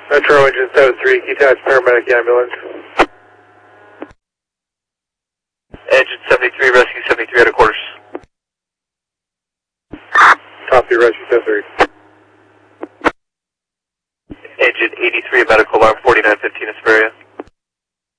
Metro Engine 73, key attach paramedic ambulance. Engine 73, rescue 73 out of quarters. Copy, rescue 73. Engine 83, medical alarm 4915 Asperia.